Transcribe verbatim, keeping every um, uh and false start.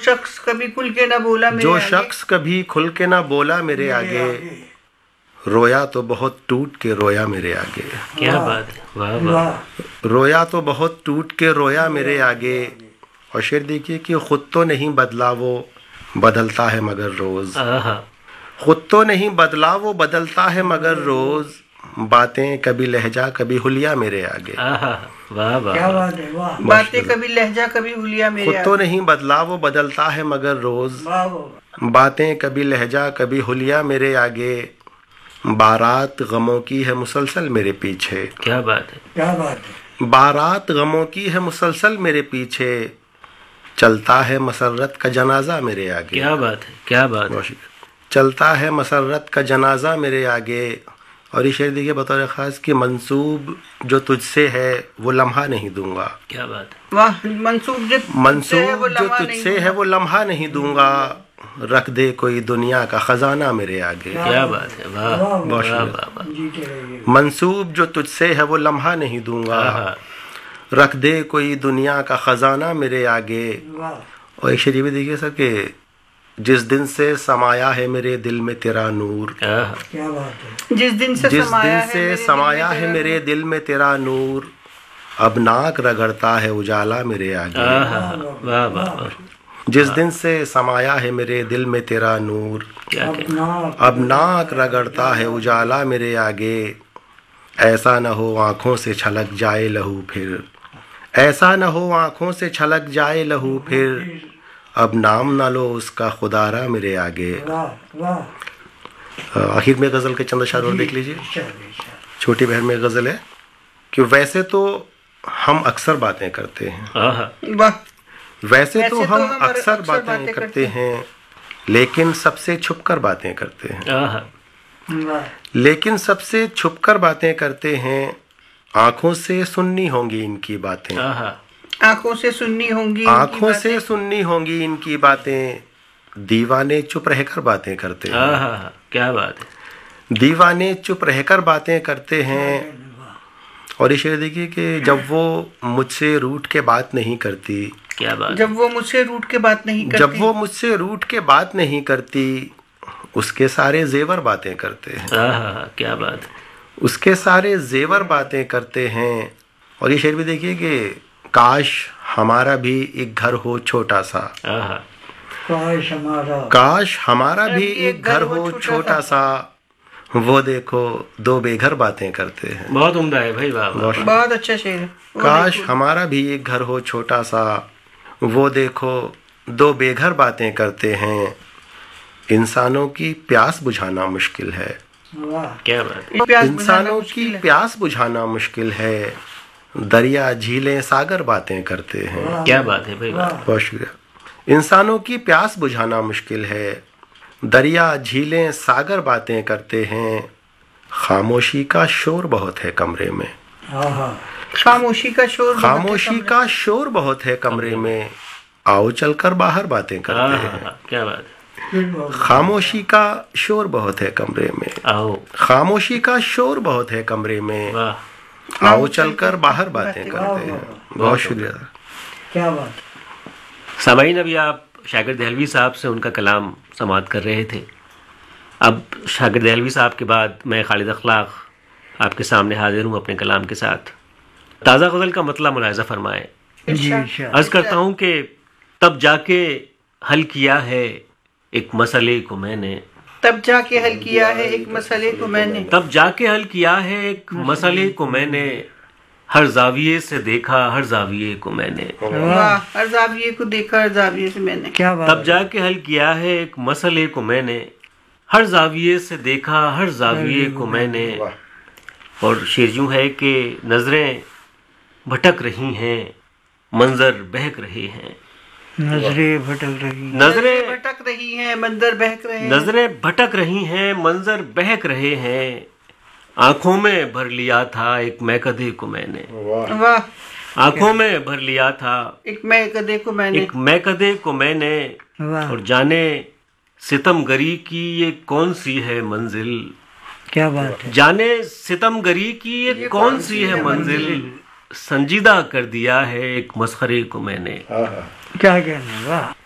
شخص کبھی کھل کے نہ بولا میرے جو آگے، شخص کبھی کھل کے نہ بولا میرے آگے، رویا تو بہت ٹوٹ کے رویا میرے آگے. کیا بات ہے، واہ واہ. رویا تو بہت ٹوٹ کے رویا میرے آگے. اور شعر دیکھیے کہ خود تو نہیں بدلا وہ بدلتا ہے مگر روز. آہا. خود تو نہیں بدلا وہ بدلتا ہے مگر روز. باتیں کبھی لہجہ کبھی حلیہ میرے آگے. آہا. واہ واہ. کیا بات ہے، واہ باتیں کبھی لہجہ کبھی حلیہ خود میرے تو آگے. نہیں بدلا وہ بدلتا ہے مگر روز. واہ واہ. باتیں کبھی لہجہ کبھی حلیہ میرے آگے. بارات غموں کی ہے مسلسل میرے پیچھے. کیا بات ہے. کیا بات ہے. بارات غموں کی ہے مسلسل میرے پیچھے. چلتا ہے مسرت کا جنازہ میرے آگے. کیا بات ہے، کیا بات ہے. چلتا ہے مسرت کا جنازہ میرے آگے. اور یہ شعر دیکھیے بطور خاص کہ منسوب جو تجھ سے ہے وہ لمحہ نہیں دوں گا. کیا بات ہے. واہ، منسوب جو منسوب جو تجھ سے ہے وہ لمحہ نہیں دوں گا. رکھ دے کوئی دنیا کا خزانہ میرے آگے. کیا بات ہے، واہ واہ واہ واہ. واہ واہ. جیتے رہیے. منسوب جو تجھ سے ہے وہ لمحہ نہیں دوں گا. آہا. رکھ دے کوئی دنیا کا خزانہ میرے آگے. واہ. اور ایک شعر یہ بھی دیکھیے سر کہ جس دن سے سمایا ہے میرے دل میں تیرا نور. آہا. کیا بات ہے. جس دن سے جس سمایا دن ہے سے میرے دل سمایا میں ہے تیرا میرے دل میں تیرا نور. اب ناک رگڑتا ہے اجالا میرے آگے. آہا. واہ واہ واہ. جس دن سے سمایا ہے میرے دل میں تیرا نور. کیا کیا. اپنا اب ناک رگڑتا ہے اجالا میرے آگے. ایسا نہ ہو آنکھوں سے چھلک جائے لہو پھر. ایسا نہ ہو آنکھوں سے چھلک جائے لہو پھر. اب نام نہ لو اس کا خدارا میرے آگے. واہ واہ. آخر میں غزل کے چند اشعار اور دیکھ لیجیے. چلیے. چھوٹی بہن میں غزل ہے کہ ویسے تو ہم اکثر باتیں کرتے ہیں. آہا. واہ. ویسے ویسے تو تو ہم ہم اکثر اکثر باتیں باتیں کرتے کرتے ہیں لیکن سب سے چھپ کر باتیں کرتے ہیں. آہا. واہ. لیکن سب سے چھپ کر باتیں کرتے ہیں. آنکھوں سے سننی ہوں گی ان کی باتیں. آہا. آنکھوں سے سننی ہوں گی ان کی آنکھوں سے باتیں. سننی ہوں گی ان کی باتیں. دیوانے چپ رہ کر باتیں کرتے ہیں. آہا. کیا بات ہے. دیوانے چپ رہ کر باتیں کرتے ہیں. اور یہ شعر دیکھیے کہ جب وہ مجھ سے روٹ کے بات نہیں کرتی. کیا بات ہے. جب وہ مجھ سے روٹ کے بات نہیں کرتی. جب وہ مجھ سے روٹ کے بات نہیں کرتی. اس کے سارے زیور باتیں کرتے ہیں. آہا. کیا بات ہے. اس کے سارے زیور باتیں کرتے ہیں. اور یہ شعر بھی دیکھیے کہ کاش ہمارا بھی ایک گھر ہو چھوٹا سا. آہا. کاش ہمارا کاش ہمارا بھی ایک گھر ہو چھوٹا سا. وہ دیکھو دو بے گھر باتیں کرتے ہیں. بہت عمدہ ہے بھائی. واہ واہ. بہت اچھا شعر ہے. وہ کاش دیکھو. ہمارا بھی ایک گھر ہو چھوٹا سا. وہ دیکھو دو بے گھر باتیں کرتے ہیں. انسانوں کی پیاس بجھانا مشکل ہے. واہ. کیا بات ہے. پیاس بجھانا انسانوں کی مشکل ہے. پیاس بجھانا مشکل ہے. دریا جھیلیں ساگر باتیں کرتے ہیں. کیا بات ہے بھائی. واہ. بہت شکریہ. انسانوں کی پیاس بجھانا مشکل ہے. دریا جھیلیں ساگر باتیں کرتے ہیں. خاموشی کا شور بہت ہے کمرے میں. آہا. خاموشی کا شور بہت ہے خاموشی کمرے. کا شور بہت ہے کمرے میں. آؤ چل کر باہر باتیں کرتے ہیں. آہا. کیا بات ہے. پھر بہت. خاموشی کا شور بہت ہے کمرے میں. آؤ. خاموشی کا شور بہت ہے کمرے میں. واہ. آؤ چل کر باہر باتیں کرتے ہیں. بہت شکریہ. کیا بات. سامعین، ابھی آپ شاگرد دہلوی صاحب سے ان کا کلام سماعت کر رہے تھے. اب شاگرد دہلوی صاحب کے بعد میں خالد اخلاق آپ کے سامنے حاضر ہوں اپنے کلام کے ساتھ. تازہ غزل کا مطلب ملاحظہ فرمائیں. جی انشاءاللہ. عرض کرتا ہوں کہ تب جا کے حل کیا ہے ایک مسئلے کو میں نے. تب جا کے حل کیا ہے ایک مسئلے کو میں نے. تب جا کے حل کیا ہے ایک مسئلے کو میں نے. ہر زاویے سے دیکھا ہر زاویے کو میں نے. واہ. ہر زاویے کو دیکھا ہر زاویے سے میں نے. کیا بات. تب جا کے حل کیا ہے ایک مسئلے کو میں نے. ہر زاویے سے دیکھا ہر زاویے کو میں نے. اور شعر یوں ہے کہ نظریں بھٹک رہی ہیں منظر بہک رہے ہیں. نظریں بھٹک رہی. نظریں بھٹک رہی ہیں منظر بہک رہے ہیں. نظریں بھٹک رہی ہیں منظر بہک رہے ہیں. آنکھوں میں بھر لیا تھا ایک میکدے کو میں نے. واہ. آنکھوں میں بھر لیا تھا ایک میں کدے کو میں نے. ایک میکدے کو میں نے. واہ. اور جانے ستم گری کی یہ کون سی ہے منزل. کیا بات ہے. جانے ستم گری کی یہ کون سی ہے منزل. سنجیدہ کر دیا ہے ایک مسخرے کو میں نے. کیا کہنا. واہ.